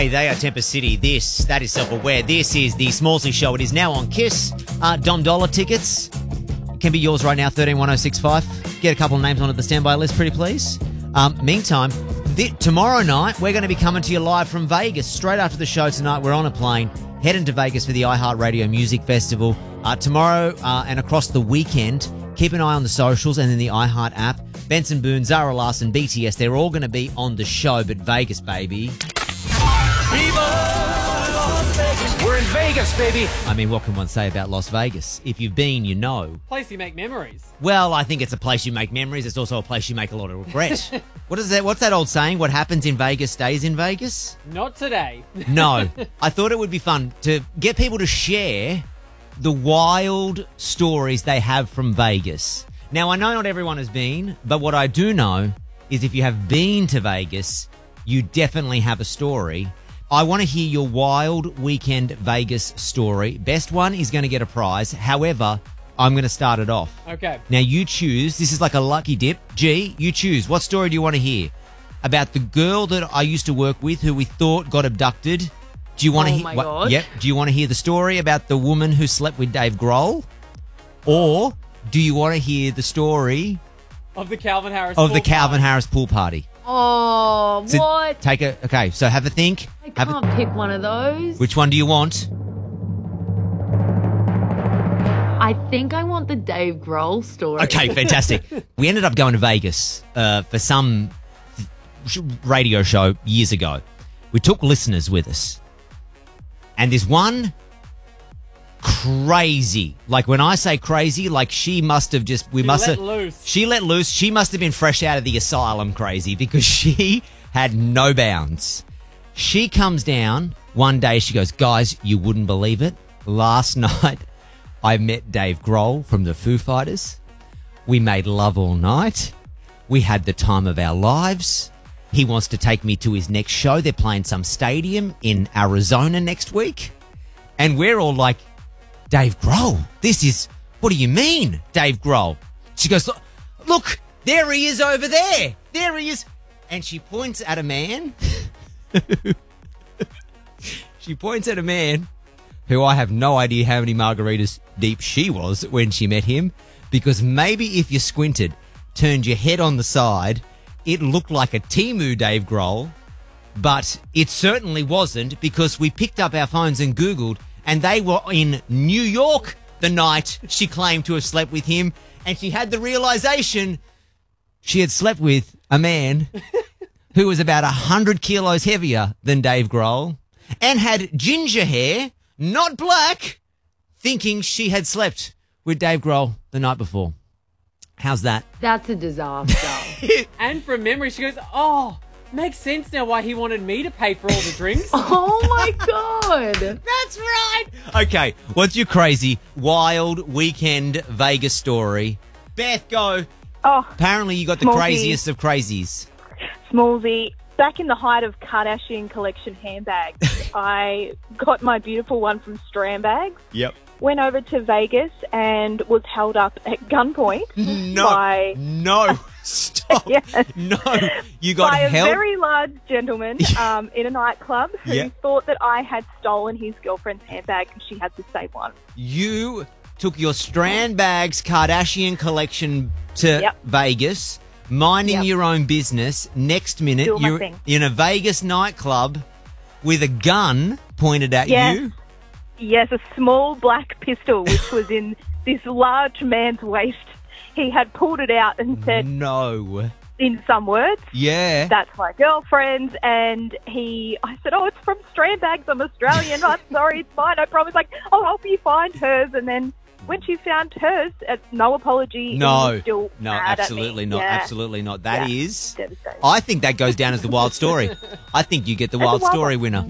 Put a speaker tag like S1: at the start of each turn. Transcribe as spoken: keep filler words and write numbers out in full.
S1: Hey, they are Tempest City. This, that is Self-Aware. This is the Smallsy Show. It is now on KISS. Uh, Dom Dollar tickets can be yours right now, one three one oh six five. Get a couple of names onto the standby list, pretty please. Um, meantime, th- tomorrow night, we're going to be coming to you live from Vegas. Straight after the show tonight, we're on a plane, heading to Vegas for the iHeartRadio Music Festival. Uh, tomorrow uh, and across the weekend, keep an eye on the socials and then the iHeart app. Benson Boone, Zara Larson, B T S, they're all going to be on the show, but Vegas, baby.
S2: We're in Vegas, baby.
S1: I mean, what can one say about Las Vegas? If you've been, you know.
S3: Place you make memories.
S1: Well, I think it's a place you make memories. It's also a place you make a lot of regret. What is that? What's that old saying? What happens in Vegas stays in Vegas?
S3: Not today.
S1: No. I thought it would be fun to get people to share the wild stories they have from Vegas. Now, I know not everyone has been, but what I do know is if you have been to Vegas, you definitely have a story. I want to hear your wild weekend Vegas story. Best one is going to get a prize. However, I'm going to start it off.
S3: Okay.
S1: Now, you choose. This is like a lucky dip. G, you choose. What story do you want to hear? About the girl that I used to work with who we thought got abducted. Do you want to
S4: Oh
S1: hear?
S4: my
S1: what-
S4: God.
S1: Yep. Do you want to hear the story about the woman who slept with Dave Grohl? Or do you want to hear the story
S3: Of the Calvin Harris
S1: of the
S3: pool
S1: Calvin
S3: party.
S1: Harris pool party?
S4: Oh,
S1: So
S4: what?
S1: Take a okay. So have a think.
S4: I
S1: Have a-
S4: can't pick one of those.
S1: which one do you want?
S4: I think I want the Dave Grohl story.
S1: Okay, fantastic. We ended up going to Vegas uh, for some sh- radio show years ago. We took listeners with us. And there's one crazy, like when I say crazy, like she must have just, we
S3: She
S1: must
S3: let
S1: have,
S3: loose.
S1: she let loose. She must have been fresh out of the asylum crazy because she had no bounds. She comes down one day, she goes, guys, you wouldn't believe it. Last night, I met Dave Grohl from the Foo Fighters. We made love all night. We had the time of our lives. He wants to take me to his next show. They're playing some stadium in Arizona next week. And we're all like, Dave Grohl, this is, what do you mean, Dave Grohl? She goes, look, look, there he is over there. There he is. And she points at a man. She points at a man who I have no idea how many margaritas deep she was when she met him, because maybe if you squinted, turned your head on the side, it looked like a Temu Dave Grohl, but it certainly wasn't, because we picked up our phones and Googled, and they were in New York the night she claimed to have slept with him, and she had the realization she had slept with a man who was about one hundred kilos heavier than Dave Grohl and had ginger hair, not black, thinking she had slept with Dave Grohl the night before. How's that?
S4: That's a disaster.
S3: And from memory, she goes, oh, makes sense now why he wanted me to pay for all the drinks.
S4: Oh, my God.
S1: That's right. Okay, what's your crazy, wild weekend Vegas story? Beth, go.
S5: Oh,
S1: Apparently you got the
S5: Smallsy.
S1: craziest of crazies.
S5: Smallsy. Back in the height of Kardashian collection handbags, I got my beautiful one from Strandbags,
S1: Yep.
S5: went over to Vegas and was held up at gunpoint
S1: No.
S5: by,
S1: No. Stop.
S5: Yes.
S1: No. You got
S5: by a
S1: held.
S5: very large gentleman um, in a nightclub who
S1: Yeah.
S5: thought that I had stolen his girlfriend's handbag because she had the same one.
S1: You took your Strand Bags Kardashian collection to
S5: Yep.
S1: Vegas, minding
S5: Yep.
S1: your own business. Next minute,
S5: Doing my
S1: you're
S5: thing.
S1: in a Vegas nightclub with a gun pointed at
S5: Yes.
S1: you.
S5: Yes, a small black pistol which was in this large man's waist. He had pulled it out and said,
S1: No.
S5: in some words,
S1: Yeah.
S5: that's my girlfriend's, and he, I said, oh, it's from Strandbags, I'm Australian, I'm sorry, it's mine, I promise, like, I'll help you find hers, and then when she found hers, uh, no apology, he
S1: No.
S5: was still
S1: No,
S5: mad
S1: absolutely
S5: at me.
S1: not.
S5: Yeah.
S1: Absolutely not. That
S5: Yeah.
S1: is.
S5: Devastating.
S1: I think that goes down as the wild story. I think you get the
S5: As a
S1: wild
S5: wild
S1: story
S5: one.
S1: winner.